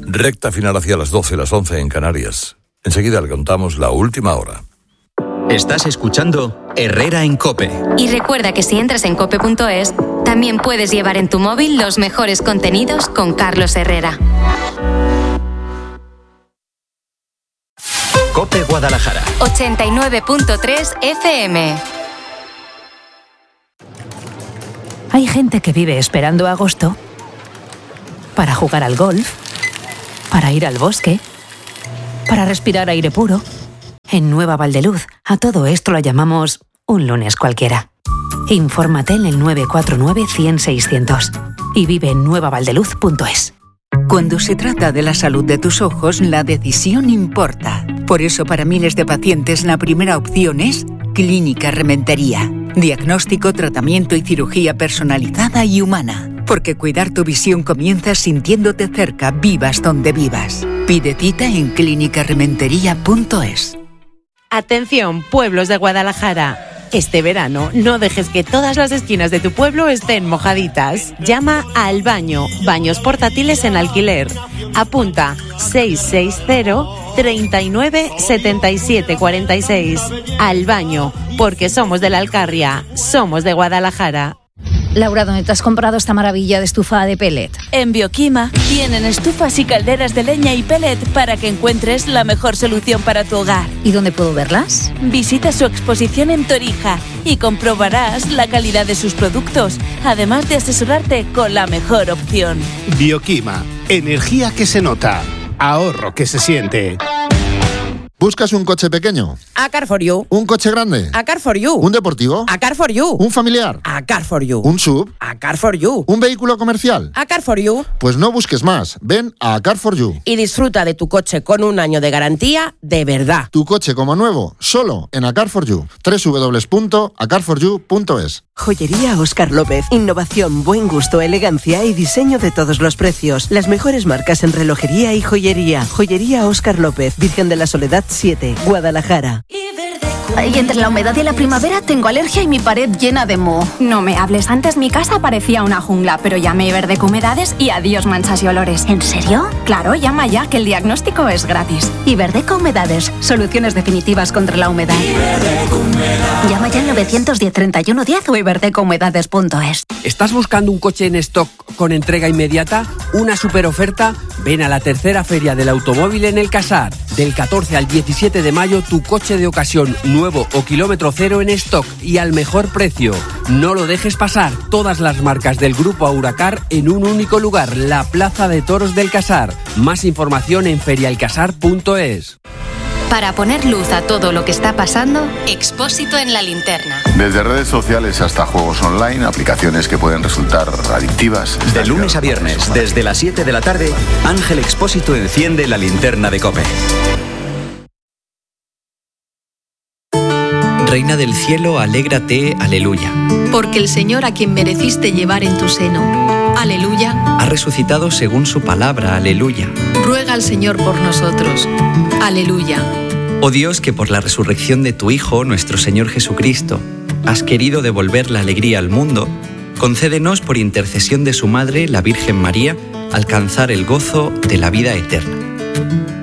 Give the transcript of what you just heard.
Recta final hacia las 12, las 11 en Canarias. Enseguida le contamos la última hora. Estás escuchando Herrera en COPE. Y recuerda que si entras en cope.es, también puedes llevar en tu móvil los mejores contenidos con Carlos Herrera. COPE Guadalajara. 89.3 FM. Hay gente que vive esperando agosto para jugar al golf, para ir al bosque, para respirar aire puro. En Nueva Valdeluz, a todo esto lo llamamos un lunes cualquiera. Infórmate en el 949-100-600 y vive en nuevavaldeluz.es. Cuando se trata de la salud de tus ojos, la decisión importa. Por eso, para miles de pacientes, la primera opción es Clínica Rementería. Diagnóstico, tratamiento y cirugía personalizada y humana. Porque cuidar tu visión comienza sintiéndote cerca, vivas donde vivas. Pide cita en clinicarementería.es. Atención, pueblos de Guadalajara. Este verano, no dejes que todas las esquinas de tu pueblo estén mojaditas. Llama a Al Baño, baños portátiles en alquiler. Apunta 660 39 77 46. Al Baño, porque somos de la Alcarria, somos de Guadalajara. Laura, ¿dónde te has comprado esta maravilla de estufa de pellet? En Bioquima tienen estufas y calderas de leña y pellet para que encuentres la mejor solución para tu hogar. ¿Y dónde puedo verlas? Visita su exposición en Torija y comprobarás la calidad de sus productos, además de asesorarte con la mejor opción. Bioquima, energía que se nota, ahorro que se siente. ¿Buscas un coche pequeño? A Car for You. ¿Un coche grande? A Car for You. ¿Un deportivo? A Car for You. ¿Un familiar? A Car for You. ¿Un SUV? A Car for You. ¿Un vehículo comercial? A Car for You. Pues no busques más, ven a Car for You. Y disfruta de tu coche con un año de garantía de verdad. Tu coche como nuevo, solo en A Car for You. www.acarforyou.es. Joyería Óscar López. Innovación, buen gusto, elegancia y diseño de todos los precios. Las mejores marcas en relojería y joyería. Joyería Óscar López, Virgen de la Soledad 7, Guadalajara. Y entre la humedad y la primavera tengo alergia y mi pared llena de moho. No me hables, antes mi casa parecía una jungla, pero llamé a Iberdeco Humedades y adiós manchas y olores. ¿En serio? Claro, llama ya, que el diagnóstico es gratis. Iberdeco Humedades, soluciones definitivas contra la humedad. Llama ya al 910-3110 o iberdecohumedades.es. ¿Estás buscando un coche en stock con entrega inmediata? ¿Una super oferta? Ven a la tercera feria del automóvil en El Casar. Del 14 al 17 de mayo, tu coche de ocasión nuevo o kilómetro cero en stock y al mejor precio. No lo dejes pasar. Todas las marcas del grupo Auracar en un único lugar, la Plaza de Toros del Casar. Más información en ferialcasar.es. Para poner luz a todo lo que está pasando, Expósito en la linterna. Desde redes sociales hasta juegos online, aplicaciones que pueden resultar adictivas. De lunes a viernes, desde las 7 de la tarde, Ángel Expósito enciende la linterna de COPE. Reina del cielo, alégrate, aleluya. Porque el Señor, a quien mereciste llevar en tu seno, aleluya, ha resucitado según su palabra, aleluya. Ruega al Señor por nosotros, aleluya. Oh Dios, que por la resurrección de tu Hijo, nuestro Señor Jesucristo, has querido devolver la alegría al mundo, concédenos por intercesión de su Madre, la Virgen María, alcanzar el gozo de la vida eterna.